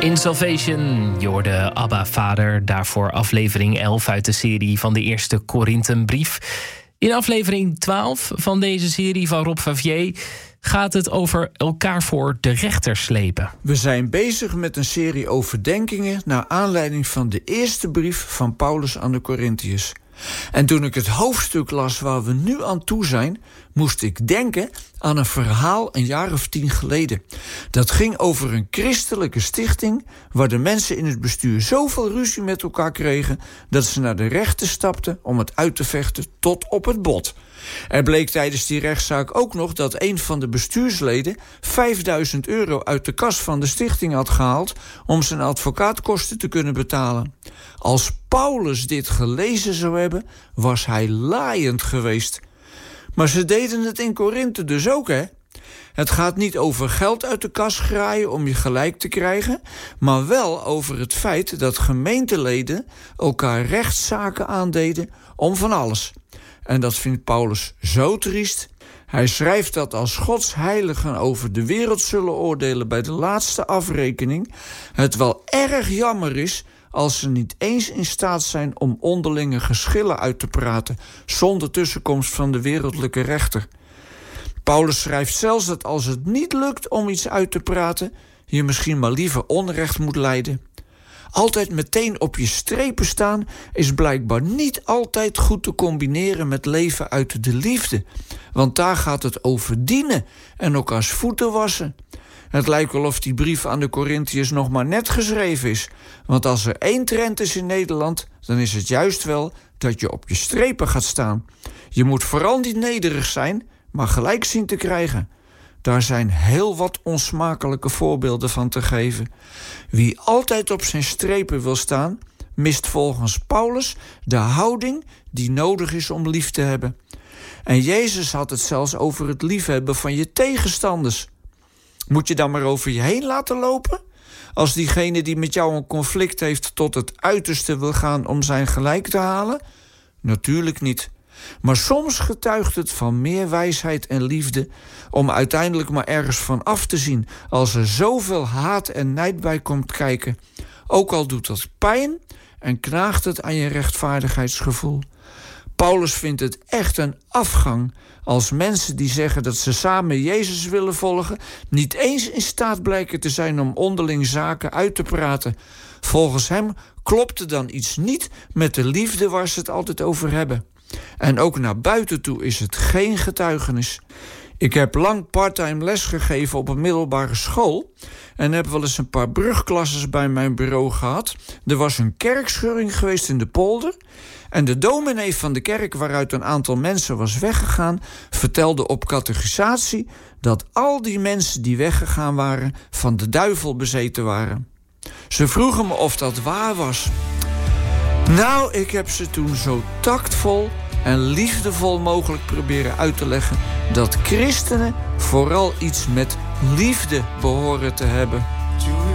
In Salvation, je hoorde Abba Vader, daarvoor aflevering 11 uit de serie van de eerste Korintenbrief. In aflevering 12 van deze serie van Rob Favier gaat het over elkaar voor de rechter slepen. We zijn bezig met een serie overdenkingen naar aanleiding van de eerste brief van Paulus aan de Korintiërs. En toen ik het hoofdstuk las waar we nu aan toe zijn, moest ik denken aan een verhaal een jaar of 10 geleden. Dat ging over een christelijke stichting waar de mensen in het bestuur zoveel ruzie met elkaar kregen dat ze naar de rechter stapten om het uit te vechten tot op het bot. Er bleek tijdens die rechtszaak ook nog dat een van de bestuursleden €5.000 uit de kas van de stichting had gehaald om zijn advocaatkosten te kunnen betalen. Als Paulus dit gelezen zou hebben, was hij laaiend geweest. Maar ze deden het in Korinthe dus ook, hè? Het gaat niet over geld uit de kas graaien om je gelijk te krijgen, maar wel over het feit dat gemeenteleden elkaar rechtszaken aandeden om van alles. En dat vindt Paulus zo triest. Hij schrijft dat als Gods heiligen over de wereld zullen oordelen bij de laatste afrekening, het wel erg jammer is als ze niet eens in staat zijn om onderlinge geschillen uit te praten zonder tussenkomst van de wereldlijke rechter. Paulus schrijft zelfs dat als het niet lukt om iets uit te praten, je misschien maar liever onrecht moet lijden. Altijd meteen op je strepen staan is blijkbaar niet altijd goed te combineren met leven uit de liefde. Want daar gaat het over dienen en elkaars voeten wassen. Het lijkt wel of die brief aan de Korintiërs nog maar net geschreven is. Want als er één trend is in Nederland, dan is het juist wel dat je op je strepen gaat staan. Je moet vooral niet nederig zijn, maar gelijk zien te krijgen. Daar zijn heel wat onsmakelijke voorbeelden van te geven. Wie altijd op zijn strepen wil staan, mist volgens Paulus de houding die nodig is om lief te hebben. En Jezus had het zelfs over het liefhebben van je tegenstanders. Moet je dan maar over je heen laten lopen? Als diegene die met jou een conflict heeft tot het uiterste wil gaan om zijn gelijk te halen? Natuurlijk niet. Maar soms getuigt het van meer wijsheid en liefde om uiteindelijk maar ergens van af te zien als er zoveel haat en nijd bij komt kijken. Ook al doet dat pijn en knaagt het aan je rechtvaardigheidsgevoel. Paulus vindt het echt een afgang als mensen die zeggen dat ze samen Jezus willen volgen niet eens in staat blijken te zijn om onderling zaken uit te praten. Volgens hem klopt er dan iets niet met de liefde waar ze het altijd over hebben. En ook naar buiten toe is het geen getuigenis. Ik heb lang parttime les gegeven op een middelbare school en heb wel eens een paar brugklasses bij mijn bureau gehad. Er was een kerkscheuring geweest in de polder en de dominee van de kerk waaruit een aantal mensen was weggegaan vertelde op catechisatie dat al die mensen die weggegaan waren van de duivel bezeten waren. Ze vroegen me of dat waar was. Nou, ik heb ze toen zo tactvol en liefdevol mogelijk proberen uit te leggen dat christenen vooral iets met liefde behoren te hebben.